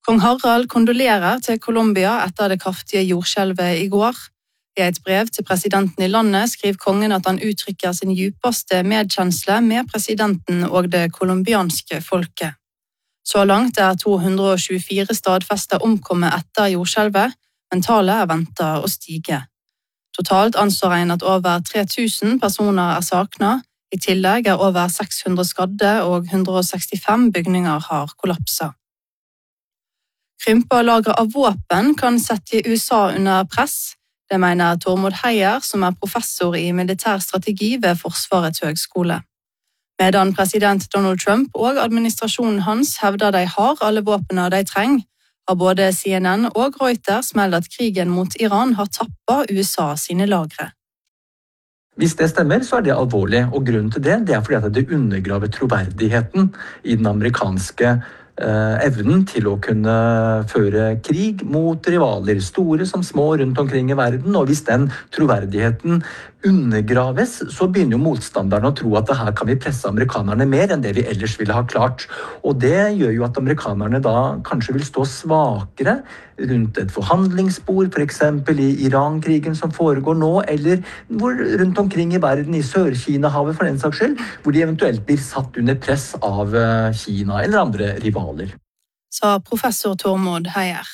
Kong Harald kondolerer til Colombia etter det kraftige jordskjelvet i går. I et brev til presidenten i landet skriver kongen at han uttrykker sin djupeste medkjensle med presidenten og det colombianske folket. Så langt 224 stadfestet omkommet etter jordskjelvet, men tallet ventet å stige. Totalt anslår en at over 3000 personer savnet, i tillegg over 600 skadde og 165 bygninger har kollapset. Krympet lagre av våpen kan sette USA under press, det mener Tormod Heier, som professor i militær strategi ved Forsvarets høgskole. Medan president Donald Trump og administrasjonen hans hevder de har alle våpnene de trenger, har både CNN og Reuters meldt at krigen mot Iran har tappet USA sine lagre. Hvis det stemmer, så det alvorlig, og grunnen til det fordi at det undergraver troverdigheten i den amerikanske evnen til å kunne føre krig mot rivaler, store som små rundt omkring i verden, og hvis den troverdigheten undergraves, så begynner jo motstanderne å tro at her kan vi presse amerikanerne mer enn det vi ellers ville ha klart. Og det gjør jo at amerikanerne da kanskje vil stå svakere rundt et forhandlingsbord, for eksempel i Iran-krigen som foregår nå, eller rundt omkring i verden, i Sør-Kina-havet for den saks skyld, hvor de eventuelt blir satt under press av Kina eller andre rivaler. Sa professor Tormod Heier.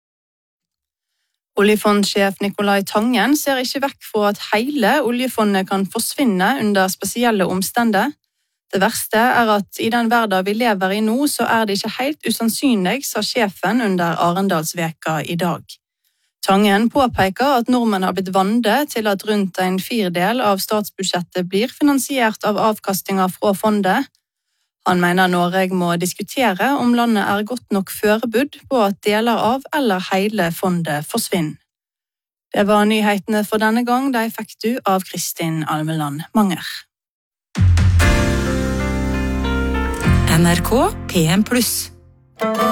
Oljefondsjef Nicolai Tangen ser ikke vekk fra at hele oljefondet kan forsvinne under spesielle omstendigheter. Det verste at i den verden vi lever i nå, så det ikke helt usannsynlig, sa sjefen under Arendalsveka i dag. Tangen påpeker at nordmenn har blitt vande til at rundt en 4/5 av statsbudsjettet blir finansiert av avkastinger fra fondet. Han mener Norge må diskutere om landet godt nok forberedt på at deler av eller hele fondet forsvinner. Det var nyhetene for denne gang, de fikk du av Kristin Almeland Manger. NRK PM+.